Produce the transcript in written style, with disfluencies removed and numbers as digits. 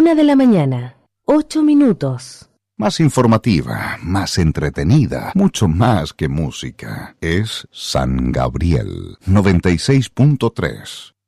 1:00 a.m, 8 minutos. Más informativa, más entretenida, mucho más que música. Es San Gabriel 96.3.